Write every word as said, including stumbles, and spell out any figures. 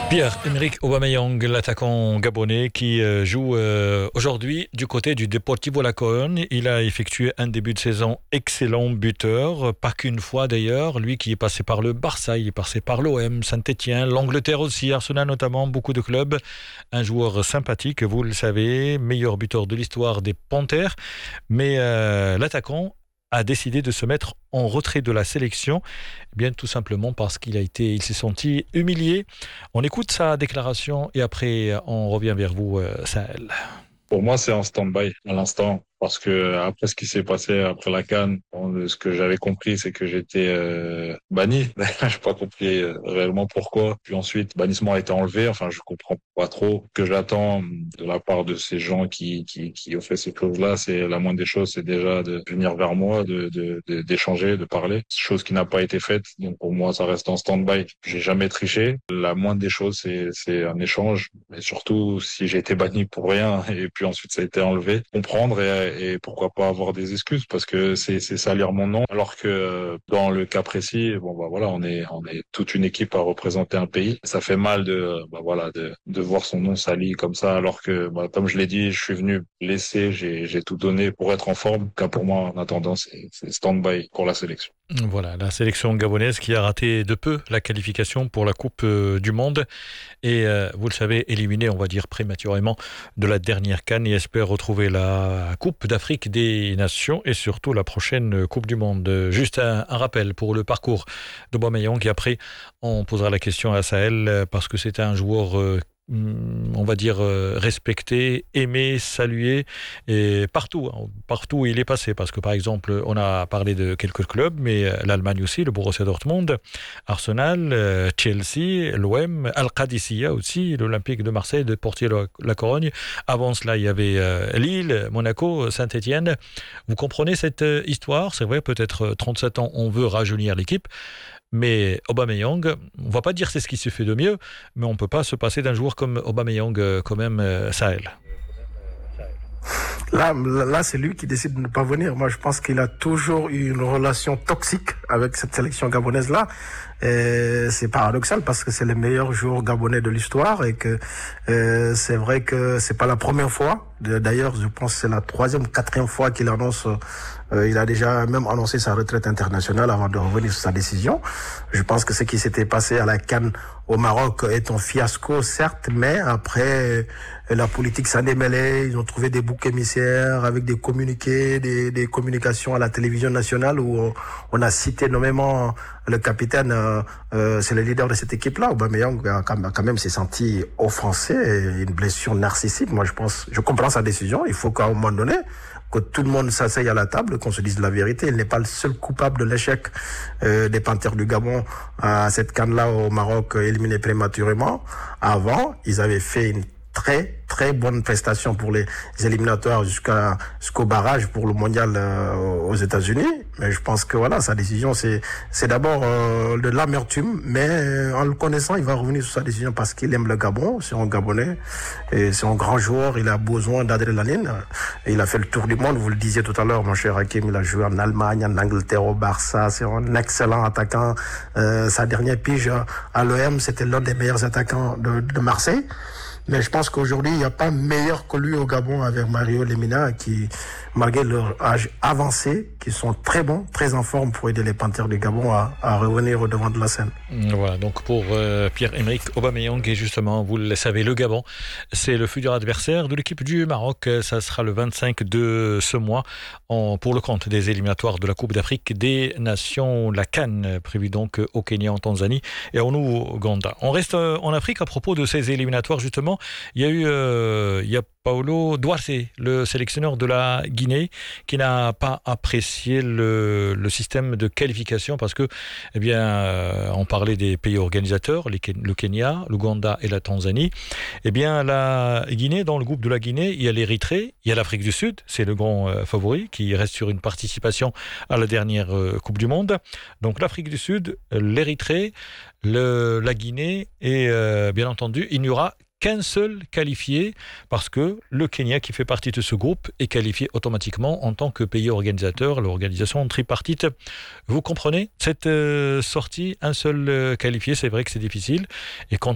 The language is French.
Pierre-Emerick Aubameyang, l'attaquant gabonais qui joue aujourd'hui du côté du Deportivo La Corogne. Il a effectué un début de saison excellent, buteur, pas qu'une fois d'ailleurs. Lui qui est passé par le Barça, il est passé par l'O M, Saint-Etienne, l'Angleterre aussi, Arsenal notamment, beaucoup de clubs. Un joueur sympathique, vous le savez, meilleur buteur de l'histoire des Panthères. Mais euh, l'attaquant a décidé de se mettre en retrait de la sélection, eh bien tout simplement parce qu'il a été, il s'est senti humilié. On écoute sa déclaration et après on revient vers vous, euh, Sahel. Pour moi, c'est en stand-by à l'instant. Parce que après ce qui s'est passé après la CAN, ce que j'avais compris, c'est que j'étais euh, banni. J'ai pas compris euh, réellement pourquoi. Puis ensuite, bannissement a été enlevé. Enfin, je comprends pas trop. Ce que j'attends de la part de ces gens qui qui qui ont fait ces choses-là, c'est la moindre des choses, c'est déjà de venir vers moi, de de, de d'échanger, de parler. Chose qui n'a pas été faite. Donc pour moi, ça reste en stand-by. J'ai jamais triché. La moindre des choses, c'est c'est un échange. Et surtout, si j'ai été banni pour rien et puis ensuite ça a été enlevé, comprendre et et pourquoi pas avoir des excuses parce que c'est c'est salir mon nom alors que dans le cas précis bon bah voilà on est on est toute une équipe à représenter un pays, ça fait mal de bah voilà de de voir son nom sali comme ça alors que bah, comme je l'ai dit, je suis venu blessé, j'ai j'ai tout donné pour être en forme. Car pour moi en attendant c'est c'est stand-by pour la sélection. Voilà, la sélection gabonaise qui a raté de peu la qualification pour la Coupe du Monde et euh, vous le savez, éliminé, on va dire prématurément de la dernière CAN et espère retrouver la Coupe d'Afrique des Nations et surtout la prochaine Coupe du Monde. Juste un, un rappel pour le parcours d'Aubameyang et après on posera la question à Sahel parce que c'est un joueur euh, on va dire respecté, aimé, salué et partout, partout où il est passé parce que par exemple on a parlé de quelques clubs mais l'Allemagne aussi, le Borussia Dortmund, Arsenal, Chelsea, l'O M, Al-Qadisiyah aussi, l'Olympique de Marseille, de Deportivo-La Corogne. Avant cela il y avait Lille, Monaco, Saint-Etienne. Vous comprenez cette histoire? C'est vrai, peut-être trente-sept ans on veut rajeunir l'équipe. Mais Aubameyang, on va pas dire c'est ce qui se fait de mieux, mais on peut pas se passer d'un joueur comme Aubameyang quand même, euh, Sahel. Là, là, c'est lui qui décide de ne pas venir. Moi, je pense qu'il a toujours eu une relation toxique avec cette sélection gabonaise-là. Et c'est paradoxal parce que c'est le meilleur joueur gabonais de l'histoire et que euh, c'est vrai que c'est pas la première fois. D'ailleurs, je pense que c'est la troisième ou quatrième fois qu'il annonce. Euh, il a déjà même annoncé sa retraite internationale avant de revenir sur sa décision. Je pense que ce qui s'était passé à la CAN au Maroc est un fiasco, certes, mais après la politique s'en est mêlée. Ils ont trouvé des boucs émissaires avec des communiqués, des, des communications à la télévision nationale où on, on a cité nommément le capitaine. Euh, euh, c'est le leader de cette équipe-là. Aubameyang a quand même s'est senti offensé, une blessure narcissique. Moi, je pense, je comprends sa décision. Il faut qu'à un moment donné, que tout le monde s'asseye à la table, qu'on se dise la vérité. Il n'est pas le seul coupable de l'échec euh, des Panthères du Gabon à cette CAN-là au Maroc, éliminé prématurément. Avant, ils avaient fait une très très bonne prestation pour les éliminatoires jusqu'à jusqu'au barrage pour le mondial euh, aux États-Unis. Mais je pense que voilà, sa décision c'est c'est d'abord euh, de l'amertume, mais euh, en le connaissant, il va revenir sur sa décision parce qu'il aime le Gabon, c'est un Gabonais et c'est un grand joueur, il a besoin d'adrénaline. Et il a fait le tour du monde, vous le disiez tout à l'heure, mon cher Hakim, il a joué en Allemagne, en Angleterre, au Barça, c'est un excellent attaquant. Euh, sa dernière pige à l'O M, c'était l'un des meilleurs attaquants de, de Marseille. Mais je pense qu'aujourd'hui, il n'y a pas meilleur que lui au Gabon avec Mario Lemina qui, malgré leur âge avancé, qui sont très bons, très en forme pour aider les Panthères du Gabon à, à revenir au devant de la scène. Voilà, donc pour euh, Pierre-Emerick Aubameyang, et justement, vous le savez, le Gabon, c'est le futur adversaire de l'équipe du Maroc. Ça sera le vingt-cinq de ce mois en, pour le compte des éliminatoires de la Coupe d'Afrique des Nations, la CAN, prévue donc au Kenya, en Tanzanie et en Ouganda. On reste en Afrique à propos de ces éliminatoires, justement. Il y a eu euh, il y a Paulo Duarte, le sélectionneur de la Guinée, qui n'a pas apprécié le, le système de qualification parce que, eh bien, euh, on parlait des pays organisateurs, les, le Kenya, l'Ouganda et la Tanzanie. Eh bien, la Guinée, dans le groupe de la Guinée, il y a l'Érythrée, il y a l'Afrique du Sud, c'est le grand euh, favori qui reste sur une participation à la dernière euh, Coupe du Monde. Donc l'Afrique du Sud, l'Érythrée, le, la Guinée et euh, bien entendu, il n'y aura qu'un seul qualifié parce que le Kenya qui fait partie de ce groupe est qualifié automatiquement en tant que pays organisateur, l'organisation tripartite. Vous comprenez cette euh, sortie, un seul euh, qualifié, c'est vrai que c'est difficile et quand